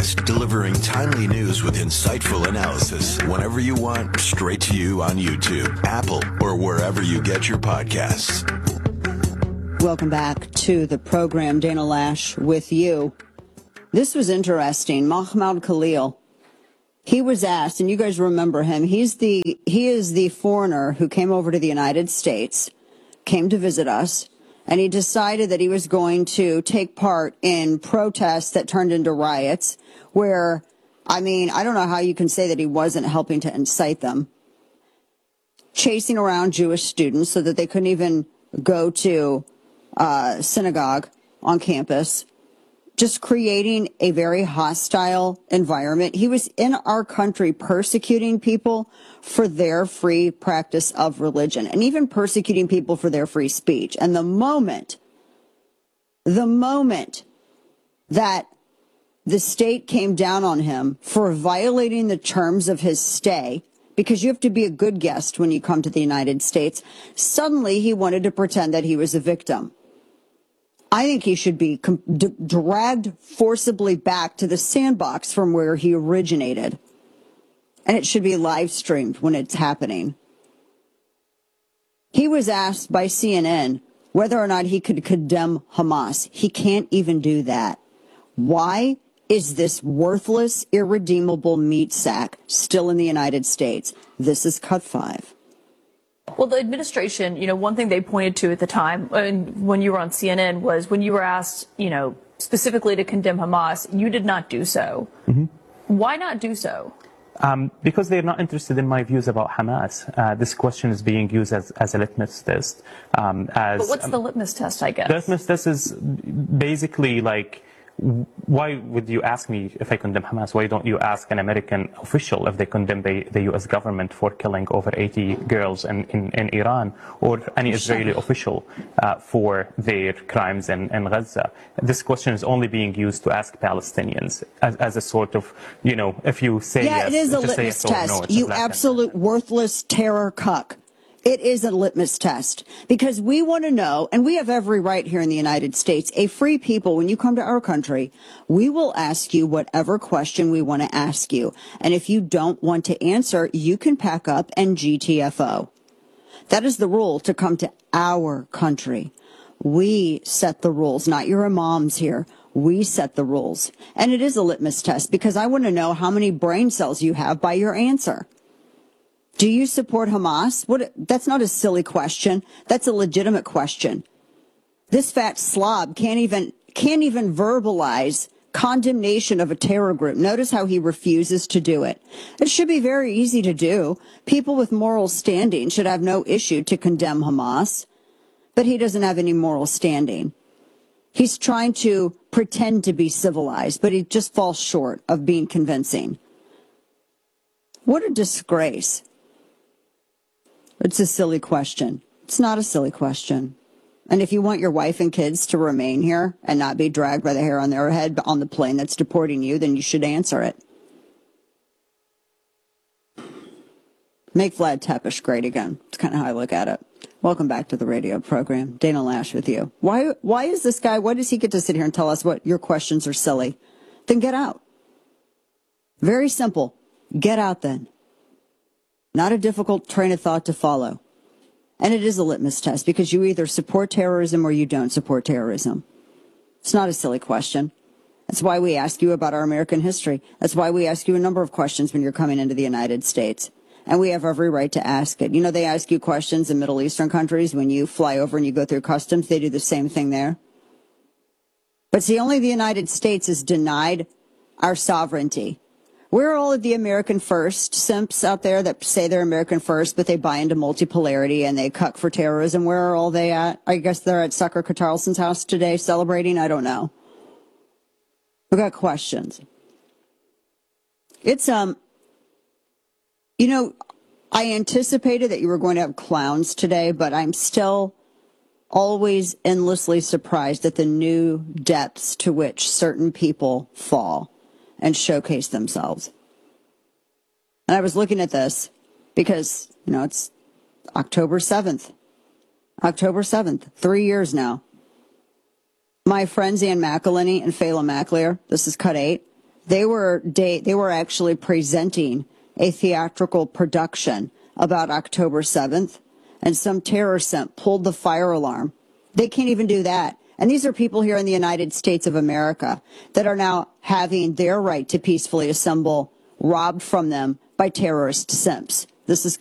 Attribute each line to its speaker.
Speaker 1: Podcast, delivering timely news with insightful analysis whenever you want, straight to you on YouTube, Apple, or wherever you get your podcasts.
Speaker 2: Welcome back to the program. Dana Lash with you. This was interesting. Mahmoud Khalil, he was asked, and you guys remember him, he is the foreigner who came over to the United States, came to visit us, and he decided that he was going to take part in protests that turned into riots where, I don't know how you can say that he wasn't helping to incite them. Chasing around Jewish students so that they couldn't even go to synagogue on campus. Just creating a very hostile environment. He was in our country persecuting people for their free practice of religion and even persecuting people for their free speech. And the moment that the state came down on him for violating the terms of his stay, because you have to be a good guest when you come to the United States, suddenly he wanted to pretend that he was a victim. I think he should be dragged forcibly back to the sandbox from where he originated. And it should be live streamed when it's happening. He was asked by CNN whether or not he could condemn Hamas. He can't even do that. Why is this worthless, irredeemable meat sack still in the United States? This is Cut 5.
Speaker 3: Well, the administration, one thing they pointed to at the time when you were on CNN was when you were asked, specifically to condemn Hamas, you did not do so. Mm-hmm. Why not do so?
Speaker 4: Because they're not interested in my views about Hamas. This question is being used as a litmus test.
Speaker 3: But what's the litmus test, I guess?
Speaker 4: The litmus test is basically like, why would you ask me if I condemn Hamas? Why don't you ask an American official if they condemn the U.S. government for killing over 80 girls in Iran, or any Israeli official for their crimes in Gaza? This question is only being used to ask Palestinians as a sort of, if you say yes,
Speaker 2: it is a
Speaker 4: just
Speaker 2: litmus
Speaker 4: say yes
Speaker 2: test.
Speaker 4: or no,
Speaker 2: You absolute worthless terror cuck. It is a litmus test because we want to know, and we have every right here in the United States, a free people, when you come to our country, we will ask you whatever question we want to ask you. And if you don't want to answer, you can pack up and GTFO. That is the rule to come to our country. We set the rules, not your imams here. We set the rules. And it is a litmus test because I want to know how many brain cells you have by your answer. Do you support Hamas? That's not a silly question. That's a legitimate question. This fat slob can't even verbalize condemnation of a terror group. Notice how he refuses to do it. It should be very easy to do. People with moral standing should have no issue to condemn Hamas, but he doesn't have any moral standing. He's trying to pretend to be civilized, but he just falls short of being convincing. What a disgrace. It's a silly question. It's not a silly question. And if you want your wife and kids to remain here and not be dragged by the hair on their head on the plane that's deporting you, then you should answer it. Make Vlad Tepes great again. It's kind of how I look at it. Welcome back to the radio program. Dana Lash with you. Why is this guy, why does he get to sit here and tell us what your questions are silly? Then get out. Very simple. Get out then. Not a difficult train of thought to follow. And it is a litmus test because you either support terrorism or you don't support terrorism. It's not a silly question. That's why we ask you about our American history. That's why we ask you a number of questions when you're coming into the United States. And we have every right to ask it. They ask you questions in Middle Eastern countries when you fly over and you go through customs. They do the same thing there. But see, only the United States is denied our sovereignty. Where are all of the American first simps out there that say they're American first, but they buy into multipolarity and they cuck for terrorism? Where are all they at? I guess they're at Sucker Carlson's house today celebrating. I don't know. We've got questions. It's, I anticipated that you were going to have clowns today, but I'm still always endlessly surprised at the new depths to which certain people fall and showcase themselves. And I was looking at this because, it's October 7th. October 7th, 3 years now. My friends Ann McElhenney and Fela McLear, this is Cut 8, They were actually presenting a theatrical production about October 7th, and some terror cent pulled the fire alarm. They can't even do that. And these are people here in the United States of America that are now having their right to peacefully assemble robbed from them by terrorist simps. This is